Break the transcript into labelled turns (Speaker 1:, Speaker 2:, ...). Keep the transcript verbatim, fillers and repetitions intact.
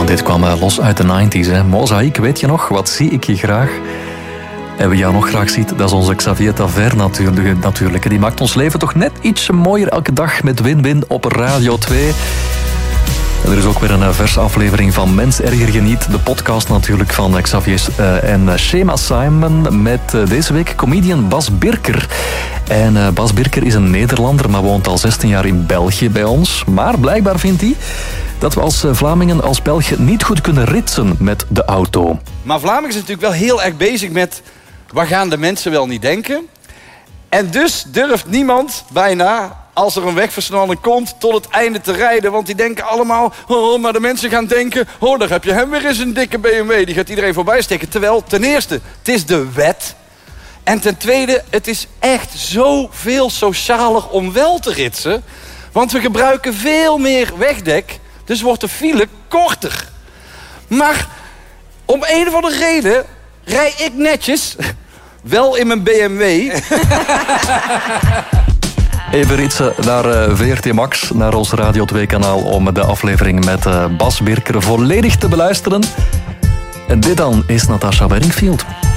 Speaker 1: Ja, dit kwam uh, los uit de negentig. Mozaïek, weet je nog? Wat zie ik je graag? En wie jou nog graag ziet, dat is onze Xavier Taverne natuurlijk, natuurlijk. Die maakt ons leven toch net ietsje mooier elke dag met Win-Win op Radio twee. En er is ook weer een verse aflevering van Mens Erger Geniet. De podcast natuurlijk van Xavier uh, en Shema Simon. Met uh, deze week comedian Bas Birker. En uh, Bas Birker is een Nederlander, maar woont al zestien jaar in België bij ons. Maar blijkbaar vindt hij dat we als Vlamingen, als Belgen niet goed kunnen ritsen met de auto.
Speaker 2: Maar Vlamingen zijn natuurlijk wel heel erg bezig met... wat gaan de mensen wel niet denken? En dus durft niemand bijna... als er een wegversnelling komt, tot het einde te rijden. Want die denken allemaal, oh, maar de mensen gaan denken... oh, daar heb je hem weer eens een dikke B M W. Die gaat iedereen voorbij steken. Terwijl, ten eerste, het is de wet. En ten tweede, het is echt zoveel socialer om wel te ritsen. Want we gebruiken veel meer wegdek. Dus wordt de file korter. Maar om een of andere reden rij ik netjes... wel in mijn B M W...
Speaker 1: Even ritsen naar uh, V R T Max, naar ons Radio twee kanaal... om de aflevering met uh, Bas Birker volledig te beluisteren. En dit dan is Natasha Bedingfield.